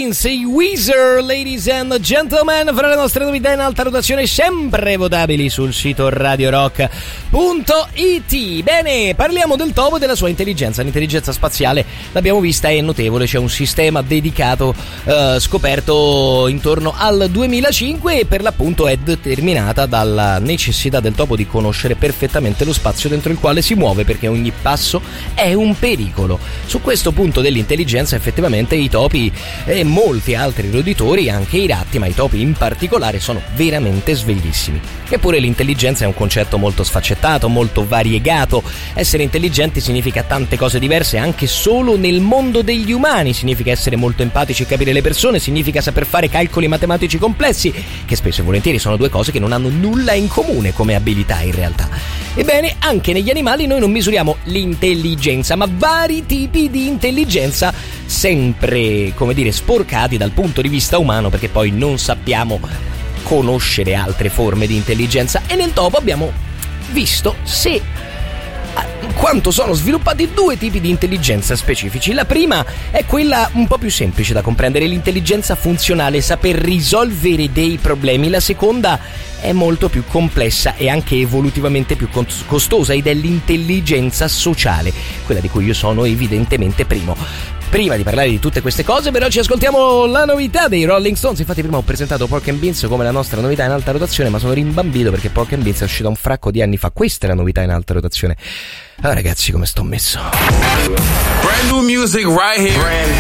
Prince, i Weezer, ladies and gentlemen, fra le nostre novità in alta rotazione sempre votabili sul sito radiorock.it. Bene, parliamo del topo e della sua intelligenza. L'intelligenza spaziale, l'abbiamo vista, è notevole. C'è un sistema dedicato scoperto intorno al 2005 e per l'appunto è determinata dalla necessità del topo di conoscere perfettamente lo spazio dentro il quale si muove, perché ogni passo è un pericolo. Su questo punto dell'intelligenza effettivamente i topi e molti altri roditori, anche i ratti, ma i topi in particolare, sono veramente sveglissimi. Eppure l'intelligenza è un concetto molto sfaccettato, molto variegato. Essere intelligenti significa tante cose diverse anche solo nel mondo degli umani. Significa essere molto empatici e capire le persone, significa saper fare calcoli matematici complessi, che spesso e volentieri sono due cose che non hanno nulla in comune come abilità in realtà. Ebbene, anche negli animali noi non misuriamo l'intelligenza, ma vari tipi di intelligenza, sempre, come dire, sporcati dal punto di vista umano, perché poi non sappiamo conoscere altre forme di intelligenza. E nel topo abbiamo visto quanto sono sviluppati due tipi di intelligenza specifici. La prima è quella un po' più semplice da comprendere, l'intelligenza funzionale, saper risolvere dei problemi. La seconda è molto più complessa e anche evolutivamente più costosa, ed è l'intelligenza sociale, quella di cui io sono evidentemente primo. Prima di parlare di tutte queste cose, però, ci ascoltiamo la novità dei Rolling Stones. Infatti prima ho presentato Pork and Beans come la nostra novità in alta rotazione, ma sono rimbambito perché Pork and Beans è uscita un fracco di anni fa. Questa è la novità in alta rotazione. Allora ragazzi, come sto messo? Brand new music right here.